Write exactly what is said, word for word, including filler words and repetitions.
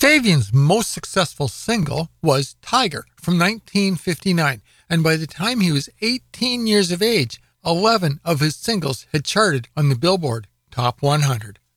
Savian's most successful single was Tiger from nineteen fifty-nine, and by the time he was eighteen years of age, eleven of his singles had charted on the Billboard Top one hundred.